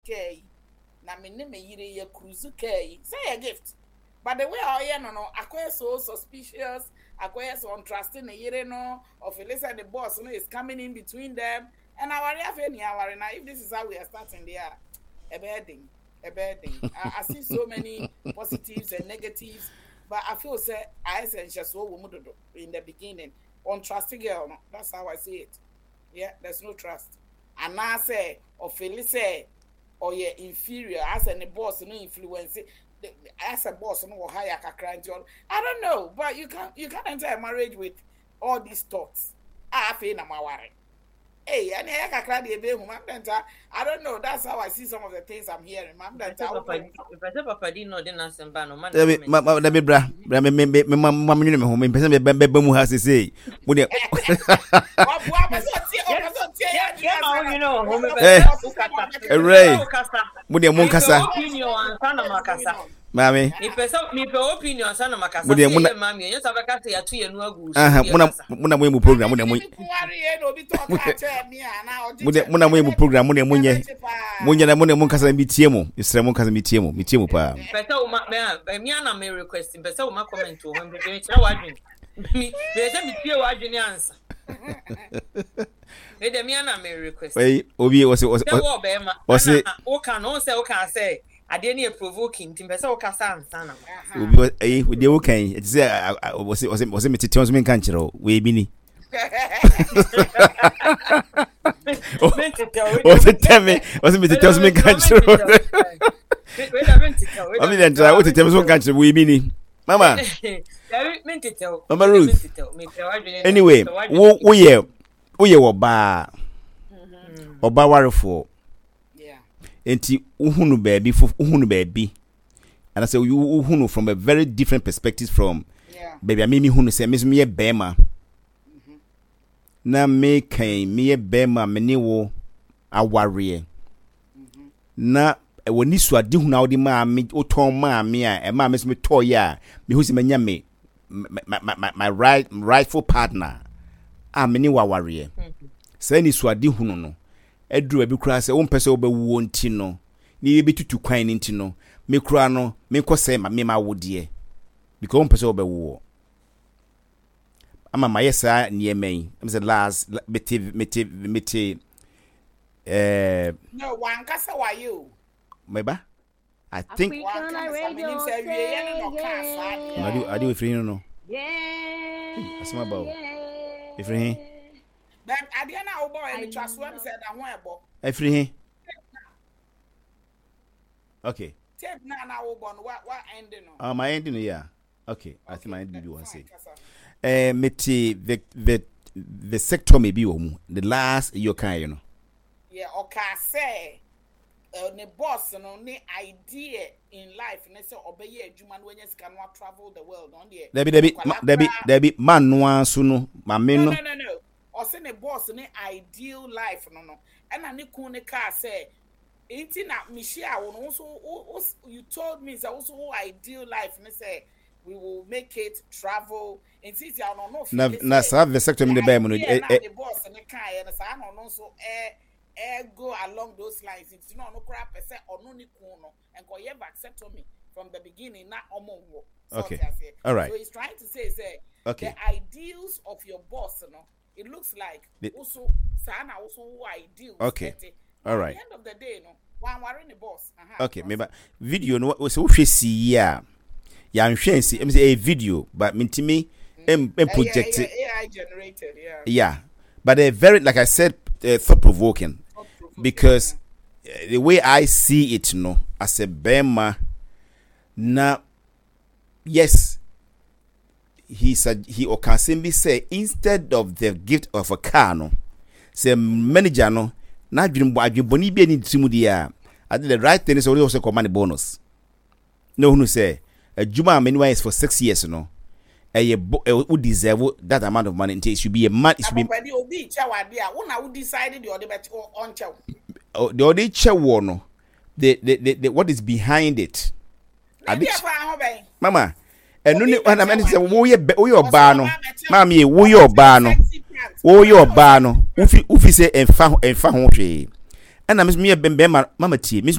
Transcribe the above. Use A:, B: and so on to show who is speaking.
A: kay. Na me ne me yire ye cruise kay. Say a gift. But the way I no acquire so suspicious, acquire so untrusting the yere no, or Felisa the boss no is coming in between them. And I worry now if this is how we are starting there. A bad thing. I see so many positives and negatives, but I feel say I said just so in the beginning. Untrusting girl, that's how I see it. Yeah, there's no trust. And I say, or Felice, or you're inferior, as a boss, no influence. As a boss, no higher crime. I don't know, but you can't enter a marriage with all these thoughts. I feel I'm worried. Hey, and I don't know. That's how I see some of the things I'm hearing.
B: Papa didn't know the Nasan Bano.
C: Let me bra. Me person be mu has say. Ray. Mudi mun kasa. Mami.
B: Me pe opinion sana makasa. Mami, you sabe kata ya tu ye nu agu.
C: Muna mu program muna mu program muna mun kasa bi tie mu. Isra mun kasa bi tie mu pa.
B: Pesa o ma me ana me request. Pesa o ma comment o. Me be kira wadwin. Me be se me tie wadwin answer. Me de me ana me request.
C: Wey obi o se
B: o can say ade na provoking timpesa o kasa ansana
C: obi we dey o kan it say was me tete ons me kan kire we bi ni was me tete ons me kan kire I mean then try what tete ons me kan kire we bi ni mama Ruth anyway wo ye oba warefo enti uhunu baby and I say you uhunu from a very different perspective from baby me hunu say me ye bema na me kan me ye bema me ne wo aware na woni so ade hunu awde ma me oton ma me a e ma me so me to ya me hu se manya me my rightful partner a me ne waware say ni so ade hunu no edru abi kura se wompese obawu nti no ni ye betutu kwan nti no me kura no me kose ma me ma wodie because wompese obawu ama mayesa niemei am say last meti
A: no one kasa wa you
C: meba I think I do if you know asma ba if you
A: but Adiana Obo and trust one said that one ebo.
C: Every okay.
A: Tape na Obo what ending
C: on? My ending yeah. Okay, I think my ending do say. Meti the sector maybe the last you can you know.
A: Yeah, okay say ne boss no ne idea in life ne say obey adwuma no when you can travel the world on there. Debi man no anso no ma me no. No. Or send a boss in ideal life, no. And I need to car say, ain't it not Michelle? Also, you told me it's also ideal life, and say we will make it travel. And since I don't know,
C: na serve the sector in the Bible.
A: The boss in the car, and I don't know so go along those lines. It's not no crap, I say, or no Nikuno, and go ever accept me from the beginning, not almost.
C: Okay, all right.
A: So he's trying to say,
C: okay,
A: the ideals of your boss, you know. It looks like also Sana also ideal.
C: Okay. All right.
A: At the end of the day, no, one worrying the boss.
C: Okay, maybe video no so we see ya. Ya nhwe see say a video but me project
A: AI generated, yeah.
C: Yeah. But they're very like I said thought provoking because the way I see it no as a bema na yes he or can simply say instead of the gift of a car no say manager no na adwinboni bi ani timu dia I did the right thing is also command bonus no who say a juma many is for 6 years no who deserve that amount of money until it should be a man it should be
A: obi chawa dia who decided the other on chaw
C: the other chaw no the what is behind it mama enu ni wana mani se wo ye oba no maami wo ye oba no ufi se enfa ho hwe ana me bembe mama tie